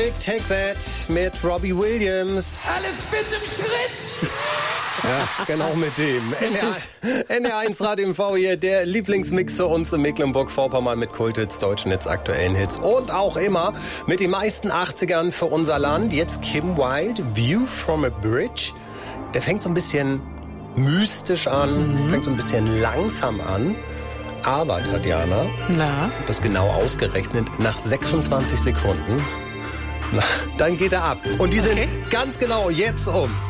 Music, Take That mit Robbie Williams. Alles fit im Schritt! Ja, genau mit dem. NDR1 Radio MV hier, der Lieblingsmix für uns in Mecklenburg-Vorpommern mit Kulthits, deutschen Hits, aktuellen Hits und auch immer mit den meisten 80ern für unser Land. Jetzt Kim Wilde, View from a Bridge. Der fängt so ein bisschen mystisch an, fängt so ein bisschen langsam an. Aber, Tatjana, das genau ausgerechnet, nach 26 Sekunden, dann geht er ab. Und die sind ganz genau jetzt um